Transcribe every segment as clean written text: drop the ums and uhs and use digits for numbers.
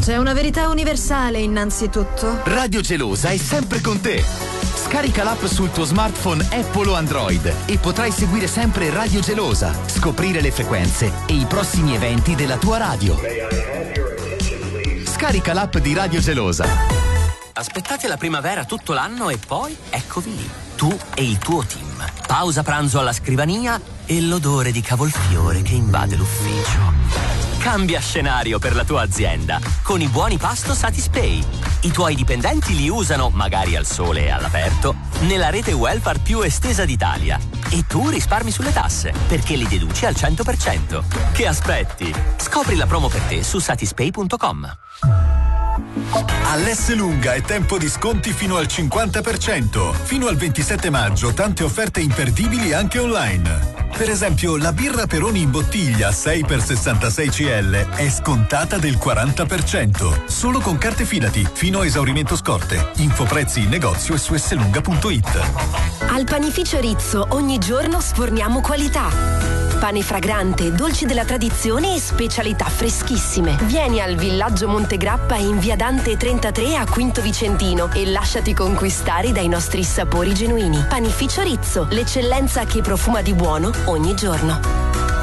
C'è una verità universale innanzitutto. Radio Gelosa è sempre con te. Scarica l'app sul tuo smartphone Apple o Android e potrai seguire sempre Radio Gelosa, scoprire le frequenze e i prossimi eventi della tua radio. Scarica l'app di Radio Gelosa. Aspettate la primavera tutto l'anno e poi eccovi lì, tu e il tuo team. Pausa pranzo alla scrivania e l'odore di cavolfiore che invade l'ufficio. Cambia scenario per la tua azienda con i buoni pasto Satispay. I tuoi dipendenti li usano, magari al sole e all'aperto, nella rete welfare più estesa d'Italia. E tu risparmi sulle tasse, perché li deduci al 100%. Che aspetti? Scopri la promo per te su satispay.com. All'Esselunga è tempo di sconti fino al 50%. Fino al 27 maggio tante offerte imperdibili anche online. Per esempio, la birra Peroni in bottiglia 6x66 CL è scontata del 40%. Solo con carte Fidati, fino a esaurimento scorte. Infoprezzi in negozio e su esselunga.it. Al panificio Rizzo ogni giorno sforniamo qualità. Pane fragrante, dolci della tradizione e specialità freschissime. Vieni al villaggio Montegrappa in via Dante 33 a Quinto Vicentino e lasciati conquistare dai nostri sapori genuini. Panificio Rizzo, l'eccellenza che profuma di buono ogni giorno.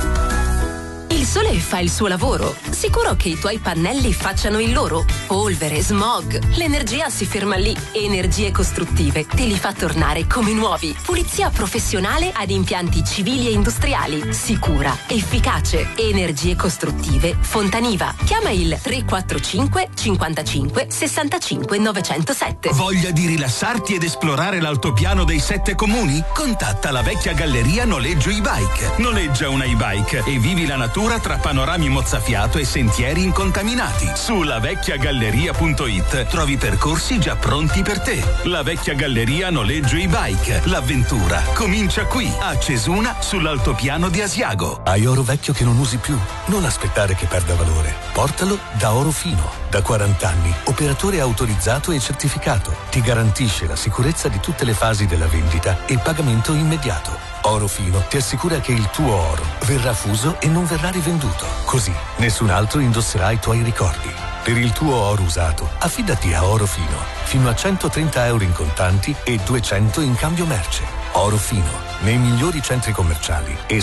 Il sole fa il suo lavoro. Sicuro che i tuoi pannelli facciano il loro? Polvere, smog. L'energia si ferma lì. Energie Costruttive te li fa tornare come nuovi. Pulizia professionale ad impianti civili e industriali. Sicura, efficace. Energie Costruttive Fontaniva. Chiama il 345 55 65 907. Voglia di rilassarti ed esplorare l'altopiano dei 7 comuni? Contatta la vecchia galleria Noleggio e-bike. Noleggia una e-bike e vivi la natura tra panorami mozzafiato e sentieri incontaminati. Su lavecchiagalleria.it trovi percorsi già pronti per te. La vecchia galleria Noleggio e-bike. L'avventura comincia qui, a Cesuna, sull'altopiano di Asiago. Hai oro vecchio che non usi più? Non aspettare che perda valore. Portalo da Oro Fino. Da 40 anni, operatore autorizzato e certificato. Ti garantisce la sicurezza di tutte le fasi della vendita e pagamento immediato. Oro Fino ti assicura che il tuo oro verrà fuso e non verrà rivenduto. Così nessun altro indosserà i tuoi ricordi. Per il tuo oro usato, affidati a Oro Fino. Fino a 130 euro in contanti e 200 in cambio merce. Oro Fino, nei migliori centri commerciali e